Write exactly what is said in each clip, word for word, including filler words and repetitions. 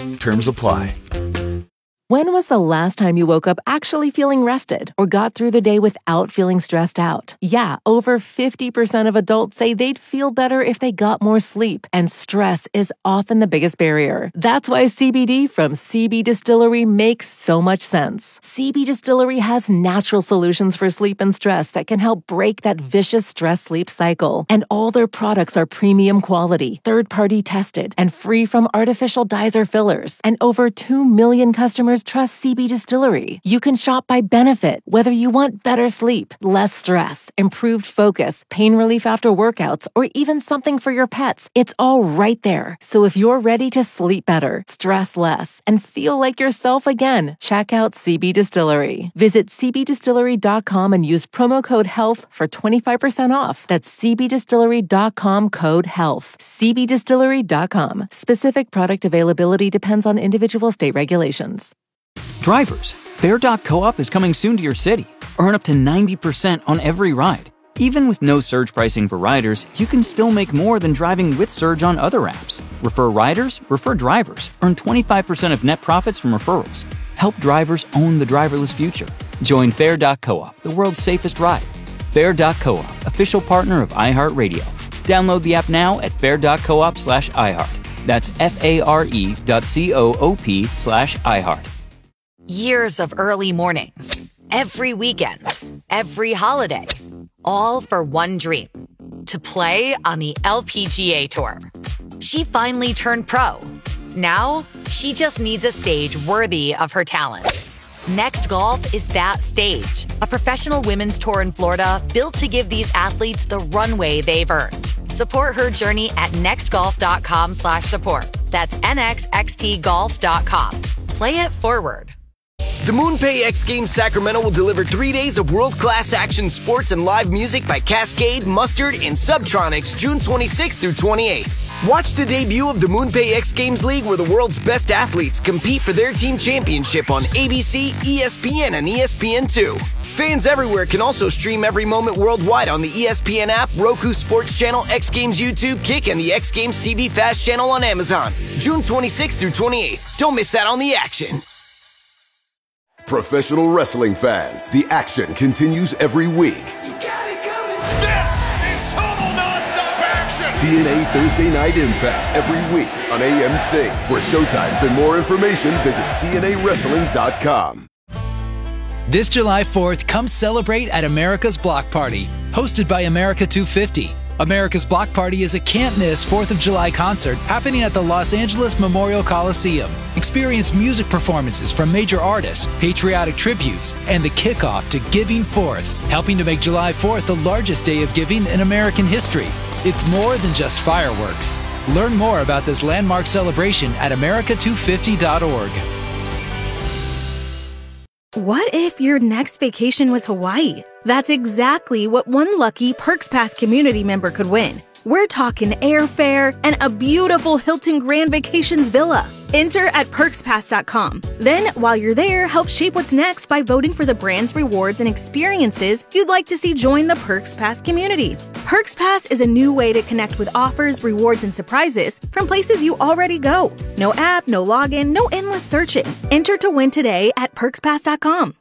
Terms apply. When was the last time you woke up actually feeling rested or got through the day without feeling stressed out? Yeah, over fifty percent of adults say they'd feel better if they got more sleep, and stress is often the biggest barrier. That's why C B D from C B Distillery makes so much sense. C B Distillery has natural solutions for sleep and stress that can help break that vicious stress-sleep cycle. And all their products are premium quality, third-party tested, and free from artificial dyes or fillers. And over two million customers trust C B Distillery. You can shop by benefit, whether you want better sleep, less stress, improved focus, pain relief after workouts, or even something for your pets. It's all right there. So if you're ready to sleep better, stress less, and feel like yourself again, check out C B Distillery. Visit c b distillery dot com and use promo code HEALTH for twenty-five percent off. That's c b distillery dot com code HEALTH. c b distillery dot com. Specific product availability depends on individual state regulations. Drivers, Fair dot coop is coming soon to your city. Earn up to ninety percent on every ride. Even with no surge pricing for riders, you can still make more than driving with Surge on other apps. Refer riders, refer drivers. Earn twenty-five percent of net profits from referrals. Help drivers own the driverless future. Join Fair dot coop, the world's safest ride. Fair dot coop, official partner of iHeartRadio. Download the app now at fair dot coop slash iHeart. That's F-A-R-E dot C-O-O-P slash iHeart. Years of early mornings, every weekend, every holiday, all for one dream, to play on the L P G A Tour. She finally turned pro. Now, she just needs a stage worthy of her talent. Next Golf is that stage, a professional women's tour in Florida built to give these athletes the runway they've earned. Support her journey at nextgolf.com slash support. That's N X X T golf dot com. Play it forward. The MoonPay X Games Sacramento will deliver three days of world-class action sports and live music by Cascade, Mustard, and Subtronics June twenty-sixth through twenty-eighth. Watch the debut of the MoonPay X Games League, where the world's best athletes compete for their team championship on A B C, E S P N, and E S P N two. Fans everywhere can also stream every moment worldwide on the E S P N app, Roku Sports Channel, X Games YouTube, Kick, and the X Games T V Fast Channel on Amazon. June twenty-sixth through twenty-eighth. Don't miss out on the action. Professional wrestling fans, the action continues every week. You got it coming. This is total nonstop action. T N A Thursday Night Impact every week on A M C. For showtimes and more information, visit T N A wrestling dot com. This July fourth, come celebrate at America's Block Party, hosted by America two fifty. America's Block Party is a can't-miss fourth of July concert happening at the Los Angeles Memorial Coliseum. Experience music performances from major artists, patriotic tributes, and the kickoff to Giving Fourth, helping to make July fourth the largest day of giving in American history. It's more than just fireworks. Learn more about this landmark celebration at america two fifty dot org. What if your next vacation was Hawaii? That's exactly what one lucky Perks Pass community member could win. We're talking airfare and a beautiful Hilton Grand Vacations villa. Enter at perks pass dot com. Then, while you're there, help shape what's next by voting for the brands, rewards, and experiences you'd like to see join the Perks Pass community. Perks Pass is a new way to connect with offers, rewards, and surprises from places you already go. No app, no login, no endless searching. Enter to win today at perks pass dot com.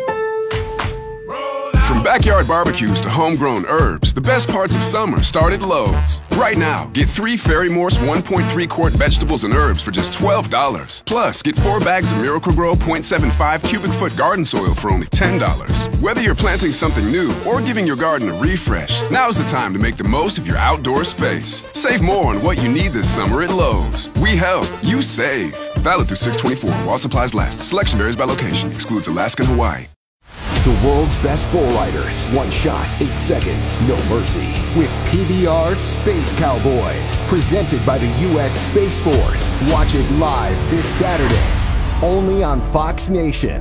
From backyard barbecues to homegrown herbs, the best parts of summer start at Lowe's. Right now, get three Fairy Morse one point three quart vegetables and herbs for just twelve dollars. Plus, get four bags of Miracle-Gro zero point seven five cubic foot garden soil for only ten dollars. Whether you're planting something new or giving your garden a refresh, now's the time to make the most of your outdoor space. Save more on what you need this summer at Lowe's. We help, you save. Valid through six twenty-four while supplies last. Selection varies by location. Excludes Alaska and Hawaii. The world's best bull riders. One shot, eight seconds, no mercy. With P B R Space Cowboys. Presented by the U S Space Force. Watch it live this Saturday. Only on Fox Nation.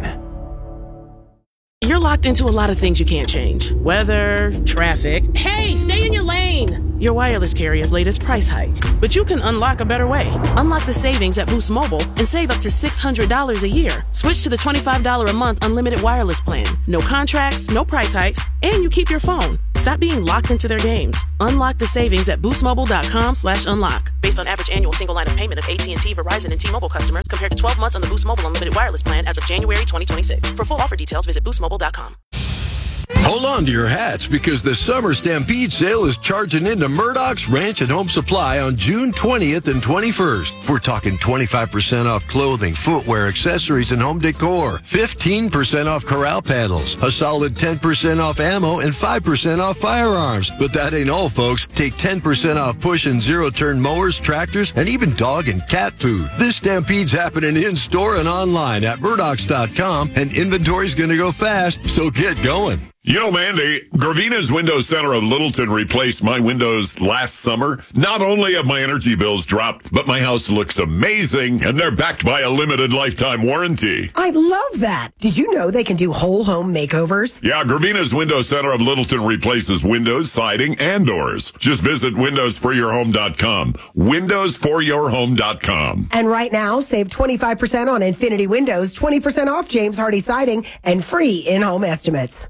You're locked into a lot of things you can't change. Weather, traffic. Hey, stay in your lane. your wireless carrier's latest price hike. But you can unlock a better way. Unlock the savings at Boost Mobile and save up to six hundred dollars a year. Switch to the twenty-five dollars a month unlimited wireless plan. No contracts, no price hikes, and you keep your phone. Stop being locked into their games. Unlock the savings at boostmobile.com slash unlock. Based on average annual single line of payment of A T and T, Verizon, and T-Mobile customers compared to twelve months on the Boost Mobile unlimited wireless plan as of January twenty twenty-six. For full offer details, visit boost mobile dot com. Hold on to your hats because the Summer Stampede Sale is charging into Murdoch's Ranch and Home Supply on June twentieth and twenty-first. We're talking twenty-five percent off clothing, footwear, accessories, and home decor. fifteen percent off corral panels. A solid ten percent off ammo and five percent off firearms. But that ain't all, folks. Take ten percent off push and zero-turn mowers, tractors, and even dog and cat food. This Stampede's happening in-store and online at Murdochs dot com, and inventory's going to go fast, so get going. You know, Mandy, Gravina's Windows Center of Littleton replaced my windows last summer. Not only have my energy bills dropped, but my house looks amazing, and they're backed by a limited lifetime warranty. I love that. Did you know they can do whole home makeovers? Yeah, Gravina's Windows Center of Littleton replaces windows, siding, and doors. Just visit windows for your home dot com. windows for your home dot com. And right now, save twenty-five percent on Infinity Windows, twenty percent off James Hardy Siding, and free in-home estimates.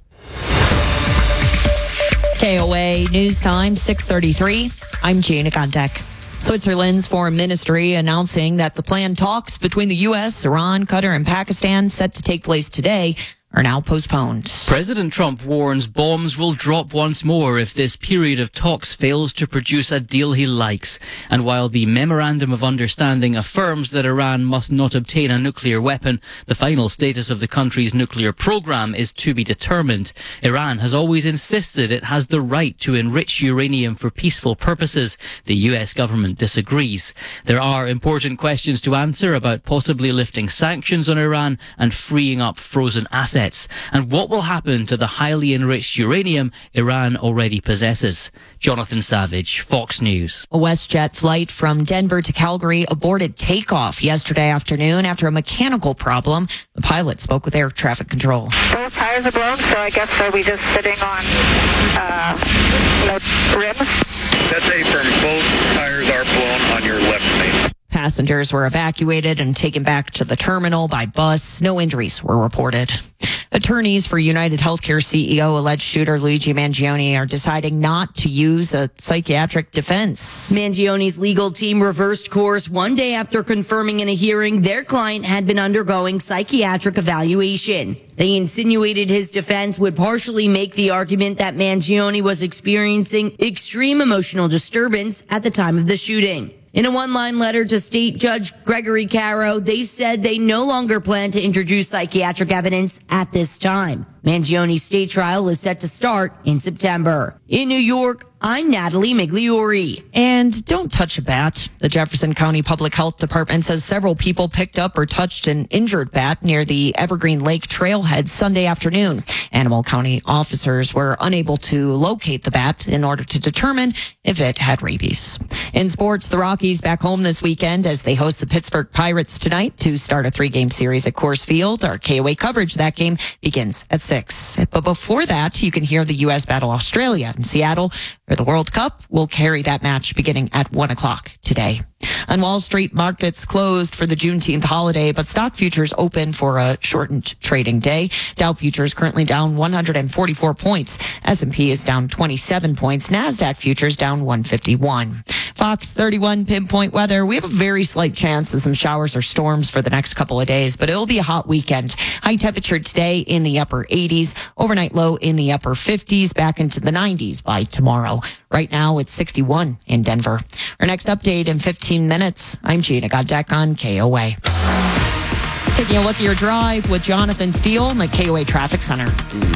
K O A News Time, six thirty-three. I'm Gina Gondek. Switzerland's foreign ministry announcing that the planned talks between the U S, Iran, Qatar, and Pakistan set to take place today are now postponed. President Trump warns bombs will drop once more if this period of talks fails to produce a deal he likes. And while the Memorandum of Understanding affirms that Iran must not obtain a nuclear weapon, the final status of the country's nuclear program is to be determined. Iran has always insisted it has the right to enrich uranium for peaceful purposes. The U S government disagrees. There are important questions to answer about possibly lifting sanctions on Iran and freeing up frozen assets. And what will happen to the highly enriched uranium Iran already possesses? Jonathan Savage, Fox News. A WestJet flight from Denver to Calgary aborted takeoff yesterday afternoon after a mechanical problem. The pilot spoke with air traffic control. Both tires are blown, so I guess are we just sitting on uh, no rims? That's a firm. Both tires are blown on your left main. Passengers were evacuated and taken back to the terminal by bus. No injuries were reported. Attorneys for United Healthcare C E O alleged shooter Luigi Mangione are deciding not to use a psychiatric defense. Mangione's legal team reversed course one day after confirming in a hearing their client had been undergoing psychiatric evaluation. They insinuated his defense would partially make the argument that Mangione was experiencing extreme emotional disturbance at the time of the shooting. In a one-line letter to State Judge Gregory Caro, they said they no longer plan to introduce psychiatric evidence at this time. Mangione's state trial is set to start in September. In New York, I'm Natalie Migliori. And don't touch a bat. The Jefferson County Public Health Department says several people picked up or touched an injured bat near the Evergreen Lake trailhead Sunday afternoon. Animal County officers were unable to locate the bat in order to determine if it had rabies. In sports, the Rockies back home this weekend as they host the Pittsburgh Pirates tonight to start a three-game series at Coors Field. Our K O A coverage of that game begins at six. But before that, you can hear the U S battle Australia in Seattle, where the World Cup will carry that match beginning at one o'clock today. On Wall Street, markets closed for the Juneteenth holiday, but stock futures open for a shortened trading day. Dow futures currently down one hundred forty-four points. S and P is down twenty-seven points. NASDAQ futures down one fifty-one. Fox thirty-one pinpoint weather. We have a very slight chance of some showers or storms for the next couple of days, but it'll be a hot weekend. High temperature today in the upper eighties. Overnight low in the upper fifties, back into the nineties by tomorrow. Right now, it's sixty-one in Denver. Our next update in fifteen minutes. I'm Gina Godek on K O A. Taking a look at your drive with Jonathan Steele in the K O A Traffic Center.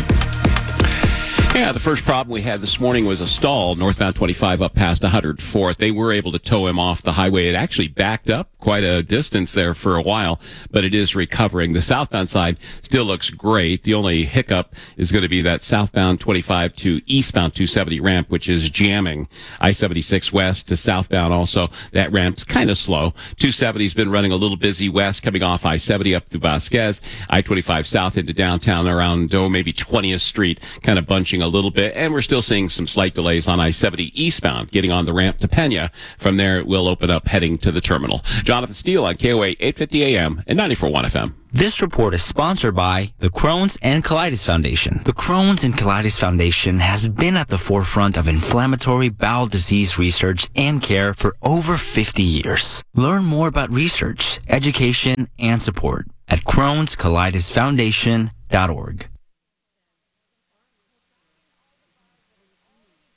Yeah, the first problem we had this morning was a stall northbound twenty-five up past one hundred fourth. They were able to tow him off the highway. It actually backed up quite a distance there for a while, but it is recovering. The southbound side still looks great. The only hiccup is going to be that southbound twenty-five to eastbound two seventy ramp, which is jamming. I seventy-six west to southbound also. That ramp's kind of slow. two seventy's been running a little busy west, coming off I seventy up to Vasquez. I twenty-five south into downtown around, oh, maybe twentieth street, kind of bunching a a little bit, and we're still seeing some slight delays on I seventy eastbound, getting on the ramp to Pena. From there, it will open up heading to the terminal. Jonathan Steele on K O A eight fifty A M and ninety-four point one F M. This report is sponsored by the Crohn's and Colitis Foundation. The Crohn's and Colitis Foundation has been at the forefront of inflammatory bowel disease research and care for over fifty years. Learn more about research, education, and support at crohns colitis foundation dot org.